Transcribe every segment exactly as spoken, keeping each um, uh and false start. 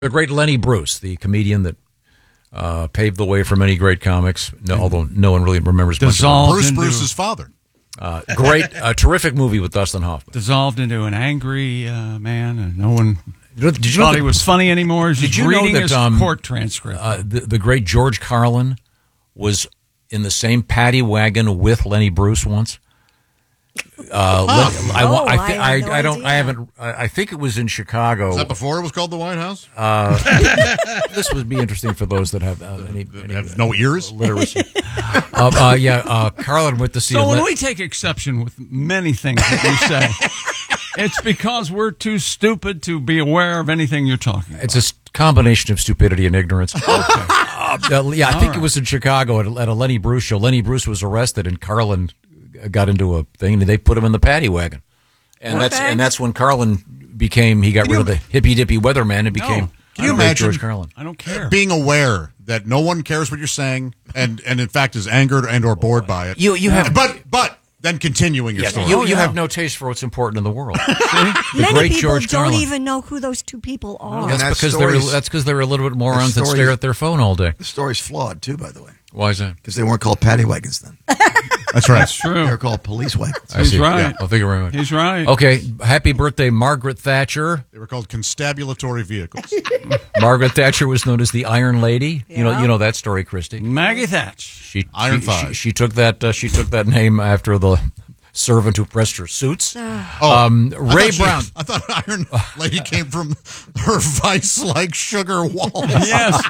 The great Lenny Bruce, the comedian that uh, paved the way for many great comics, no, although no one really remembers much about Bruce into, Bruce's father. Uh, great, uh, terrific movie with Dustin Hoffman. Dissolved into an angry uh, man, and no one did you thought know that, he was funny anymore. He was did just you reading know that his um, court transcript. Uh, the, the great George Carlin was in the same paddy wagon with Lenny Bruce once? Uh, Oh, I, I, I, th- I had no I, I don't. idea. I haven't. I I think it was in Chicago. Is that before it was called the White House? Uh, this would be interesting for those that have uh, any, any have no ears. literacy. uh, uh, yeah, uh, Carlin went to see. so a when le- we take exception with many things that you say, it's because we're too stupid to be aware of anything you're talking about. It's a s- combination of stupidity and ignorance. Okay. Uh, uh, yeah, I All think right. it was in Chicago at, a- at a Lenny Bruce show. Lenny Bruce was arrested, and Carlin got into a thing, and they put him in the paddy wagon. And that's Okay. and that's when Carlin became. He got rid of the hippy dippy weatherman and became. Can you great imagine George Carlin? I don't care. Being aware that no one cares what you're saying, and, and in fact is angered and or bored by it. You you have but but then continuing your yeah, story. you, Oh, you yeah. have no taste for what's important in the world. See? The Many great people George don't Carlin. even know who those two people are. That's that because they're story's- that's because they're illiterate morons that story's- stare at their phone all day. The story's flawed, too, by the way, Why is that? because they weren't called paddy wagons then. That's right. That's true. They were called police wagons. I He's see. right. Yeah, well, thank you very much. He's right. Okay, happy birthday, Margaret Thatcher. They were called constabulatory vehicles. Margaret Thatcher was known as the Iron Lady. You know, Yeah. you know that story, Christy. Maggie Thatch. She Iron she, Thighs. She, she took that. Uh, she took that name after the servant who pressed her suits. Oh, Um, I Ray thought she- Brown. I thought Iron Lady came from her vice-like sugar walls. Yes.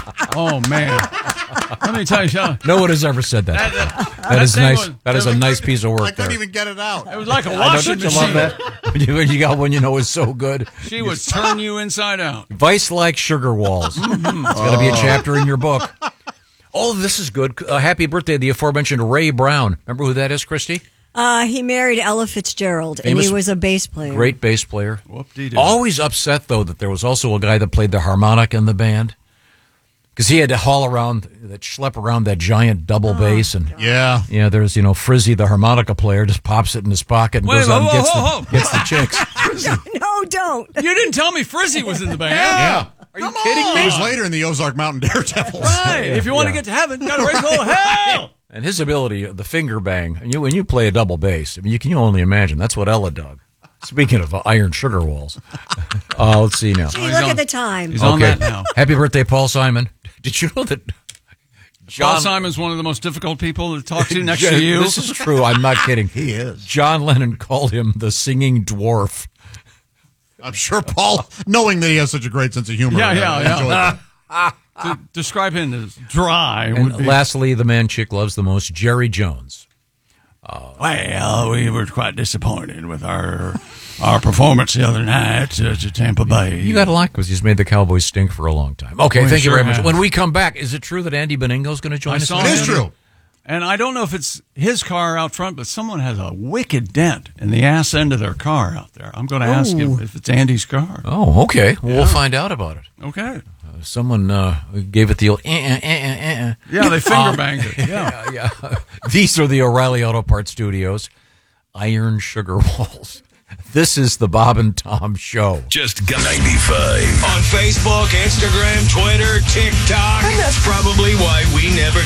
Oh man. Let me tell you something. No one has ever said that. that is thing nice. was- that is a nice piece of I work couldn't there. even get it out. It was like a I know, washing don't you machine. love that? When you, when you got one you know is so good. She would turn you inside out. Vice-like sugar walls. It's got to be a chapter in your book. Oh, this is good. Uh, happy birthday, the aforementioned Ray Brown. Remember who that is, Christy? Uh, he married Ella Fitzgerald, Famous- and he was a bass player. Great bass player. Whoop-dee-doo. Always upset, though, that there was also a guy that played the harmonica in the band. Because he had to haul around, that schlep around that giant double bass. And Yeah. yeah, there's, you know, Frizzy, the harmonica player, just pops it in his pocket and Wait, goes whoa, out and whoa, gets, whoa, the, whoa. gets the chicks. No, don't. You didn't tell me Frizzy was in the band. Yeah. Are you kidding It me? was later in the Ozark Mountain Daredevils. Right. If you want Yeah. to get to heaven, gotta raise all hell. And his ability, the finger bang, and you, when you play a double bass, I mean, you can you only imagine. That's what Ella dug. Speaking of uh, iron sugar walls. Uh, let's see now. Gee, he's look on- at the time. He's on that now. Happy birthday, Paul Simon. Did you know that John Paul Simon's one of the most difficult people to talk to next to you. This is true. I'm not kidding. He is. John Lennon called him the singing dwarf. I'm sure Paul, knowing that he has such a great sense of humor. Yeah, uh, yeah, yeah. enjoyed that. To describe him as dry And would be. lastly, the man chick loves the most, Jerry Jones. Well, we were quite disappointed with our our performance the other night uh, to Tampa Bay. You got to like because he's made the Cowboys stink for a long time. Okay, We thank you sure very much. have. When we come back, is it true that Andy Beningo's going to join I us? saw It is him. true. And I don't know if it's his car out front, but someone has a wicked dent in the ass end of their car out there. I'm going to ask him if it's Andy's car. Oh, okay. Well, we'll find out about it. Okay. Uh, someone uh, gave it the old. Eh, eh, eh, eh, eh. Yeah, they finger banged it. Yeah. Yeah, yeah. These are the O'Reilly Auto Parts Studios. Iron sugar walls. This is the Bob and Tom Show. Just got ninety-five. On Facebook, Instagram, Twitter, TikTok. And that's probably why we never